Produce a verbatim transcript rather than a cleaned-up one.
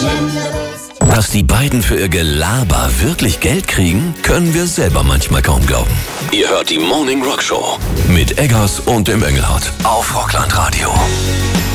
Dass die beiden für ihr Gelaber wirklich Geld kriegen, können wir selber manchmal kaum glauben. Ihr hört die Morning Rock Show mit Eggers und dem Engelhardt auf Rockland Radio.